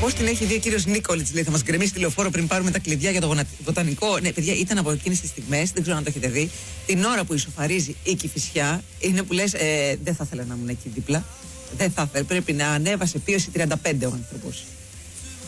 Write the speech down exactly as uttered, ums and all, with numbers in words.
Πώς την έχει δει ο κύριος Νίκολιτς, λέει, θα μας γκρεμίσει τηλεοφόρο πριν πάρουμε τα κλειδιά για το γονα... βοτανικό. Ναι, παιδιά, ήταν από εκείνες τις στιγμές, δεν ξέρω αν το έχετε δει. Την ώρα που ισοφαρίζει η Κηφισιά, είναι που λες, ε, δεν θα ήθελα να ήμουν εκεί δίπλα. Δεν θα ήθελα. Πρέπει να ανέβασε πίεση τριάντα πέντε ο άνθρωπος.